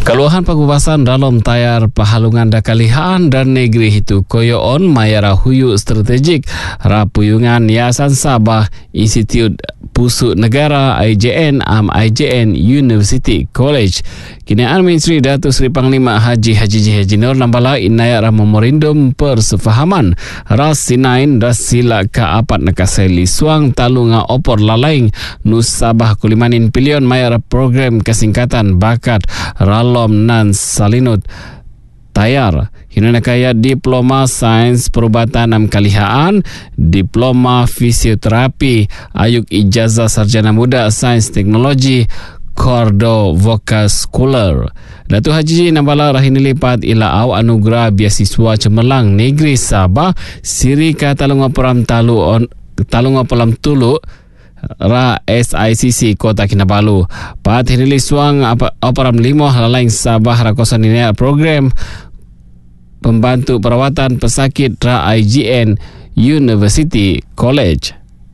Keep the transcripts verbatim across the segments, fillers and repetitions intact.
Keluhan pengubasan dalam tayar pahalungan da kalihaan dan negeri itu koyoon mayara huyu strategik rapuyungan Yayasan Sabah Institut Pusuk Negara I J N am I J N University College. Kinaan Menteri Datuk Seri Panglima Haji Haji Haji Nur Nambala inaya ra memorindum persefahaman ras sinain ras sila ka apat nakaseli suang talunga opor lalaing nus Sabah kulimanin pilion mayara program kesingkatan bakat ralom nan salinut tayar hinana kaya diploma sains perubatan am kalihaan, diploma fisioterapi, ayuk ijazah sarjana muda sains teknologi Kordo Vokaskular. Datuk Haji Nambala rahini lipat ila au anugerah beasiswa cemerlang negeri Sabah siri ka talunga peram talu on talunga pelam tulu ra S I C C Kota Kinabalu. Pat hinili suang operam limo halaing Sabah rakosan ini program pembantu perawatan pesakit ra I J N University College.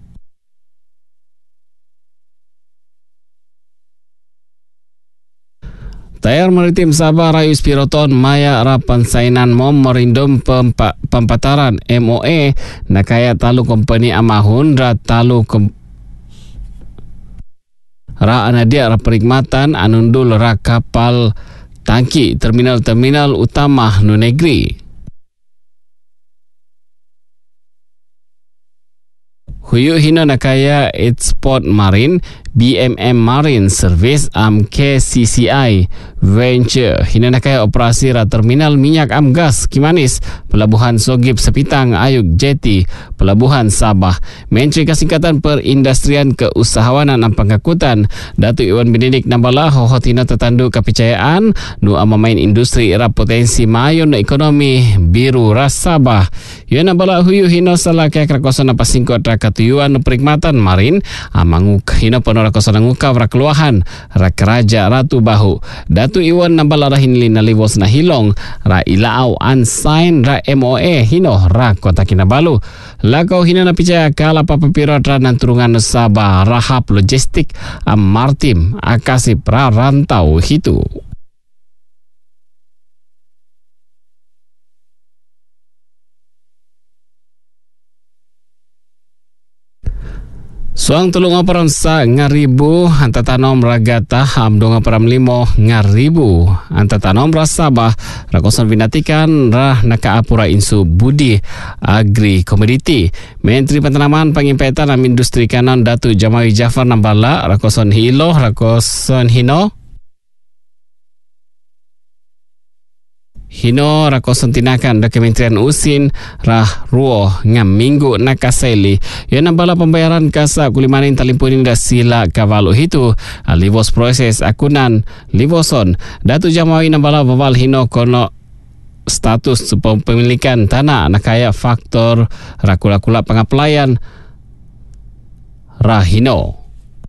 Tayar Maritim Sabah Rayu Spiroton Maya Rapan Sainan Mom Merindum pempa, Pempataran M O E Nakaya Talu Kompani Amahun Ra Talu Kom Ra Anadia Ra Perikmatan Anundul Ra Kapal Tangki Terminal-terminal Utama Nu Negeri. Huyu hina nakaya Export Marine B M M Marine Service am K C C I Venture hina nakaya operasi ra terminal minyak am gas Kimanis Pelabuhan Sogip Sepitang Ayuk Jeti Pelabuhan Sabah. Menteri Kesingkatan Perindustrian Keusahawanan am Pangkakutan Datuk Iwan Benedict Nambala hohot hina tertandu kepercayaan nu amamain industri era potensi mayon ekonomi biru ras Sabah. Ia Nambala huyu hina salah kaya krakosan apa singkot ra katuyuan perikmatan marin amanguk hina penuh rakosan ngukaw ra keluahan ra keraja Ratu Bahu. Datu Iwan Nambala rahin lina liwos na hilong ra ilaaw unsigned ra M O E hino ra Kota Kinabalu. Lakaw hina na picaya kala papapirot ra ng turungan Sabah rahap logistik am martim akasip ra rantau hitu. Suang tulung aparam sa ngaribu antatanom ragata ham dong aparam limo ngaribu antatanom rasabah rakosan vinatikan rah nakaapura insu budi agri komoditi. Menteri Pentanaman Pangimpetan am Industri Kanan Datu Jamawi Jafar Nambala rakosan hilo rakosan hino Hino rakosan tinakan da Kementerian Usin rah ruo ngam minggu nakaseli. Ia nambala pembayaran kasa kulimanin talimpunin da sila kavalu hitu. Livos proses akunan livoson. Datu Jamawi nambala baval hino kono status pemilikan tanah nakaya faktor rakula-kula pengaplayan rahino.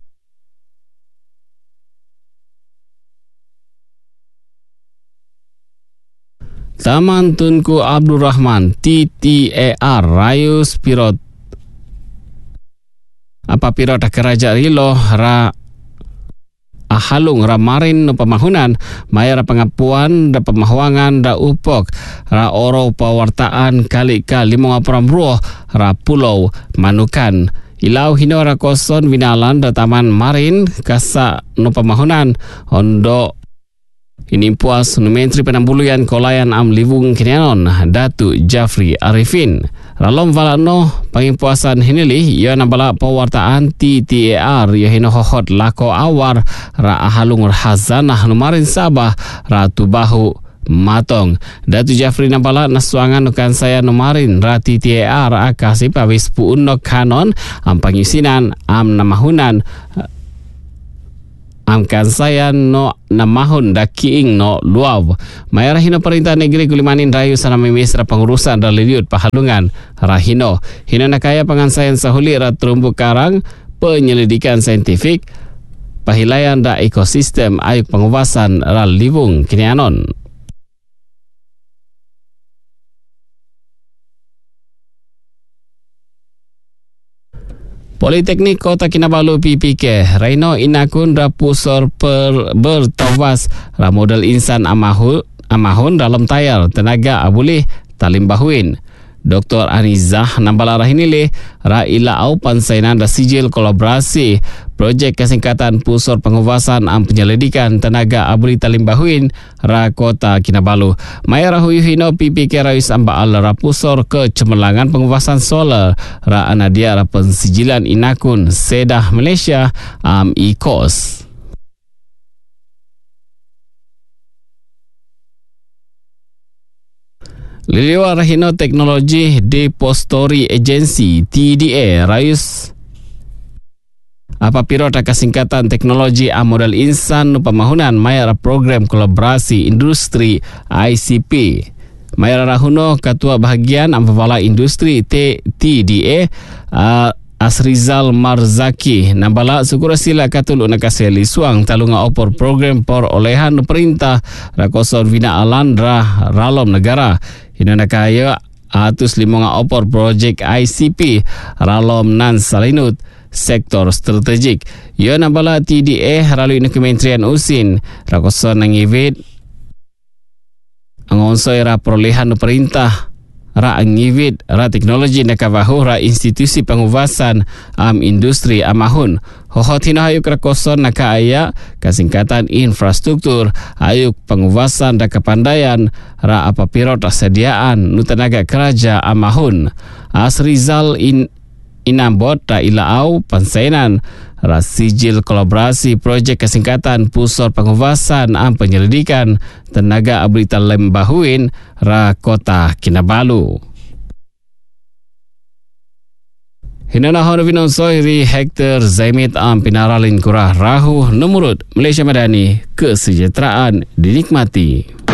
Taman Tunku Abdul Rahman T T A R Rayu Spirot apa pirot keraja rilo ra ahalung ra marin no pemahunan mayar pengapuan da pemahuangan da upok ra oro pawartaan kali ka limong apram ruo ra pulau Manukan. Ilau hino ra koson winalan da taman marin kasa no pemahunan ondo ini puas nu Menteri Penambuluyan Kolayan am Livung Kinianon Datu Jafri Arifin. Ralom valano pangimpuasan hinili ia nambala pewartaan T T A R ia hino hohot lako awar ra ahalung rahazanah numarin Sabah Ratu Bahu Matong. Datu Jafri nambala nasuangan nukan saya numarin ra T T A R akasip awis puun no kanon am pangisinan am namahunan amkan saya no namahun da kiing no luaw. Mayarah hino perintah negeri kulimanin rayu sana memisra pengurusan da liliut pahalungan rahino. Hino nakaya pangansayan sahuli ra terumbu karang penyelidikan saintifik pahilayan da ekosistem ayuk pengubasan ra livung kinianon. Politeknik Kota Kinabalu P P K Raino inakun rapusor per bertawas ra model insan amahun amahun dalam tayar tenaga abulih talim bahuin. Doktor Anizah nambala rahinile ra ila au pansainan da sijil kolaborasi projek kesingkatan pusor pengubasan am penyelidikan tenaga abri talim bahuin ra Kota Kinabalu. Maya rahuyu hino P P K rais amba al ra pusor ke cemerlangan pengubasan solar ra anadia ra pensijilan inakun Sedah Malaysia am I K O S. Liliwa rahino teknologi Depository Agency T D A Rayus apa piro tak singkatan teknologi a model insan pemahunan mayar program kolaborasi industri I C P. Mayar rahuno ketua bahagian ampapala industri T D A uh, Asrizal Marzaki nambala syukur sila katul unakaseli suang talunga opor program por olehan perintah rakosor vina alandra ralom negara hinana kaya atus limonga opor projek I C P ralom nan salinut sektor strategik yo nambala T D A ralu ini Kementerian Usin rakosor nangivit angonsoi ra perolehan perintah ra ngivit ra teknologi nakabahu ra institusi pengubasan am industri amahun hohot hina hayuk rakoson naka aya kasingkatan infrastruktur hayuk pengubasan da kepandaian ra apapiro tersediaan nu tenaga kerja amahun Asrizal in inambot ra ilaau pansainan ra sijil kolaborasi projek kesingkatan pusor pengubasan am penyelidikan tenaga abri talim bahuin ra Kota Kinabalu. Hinana Honovinon Sohri Hector Zaimit am pinaralin kurah rahu nomorut Malaysia Madani kesejahteraan dinikmati.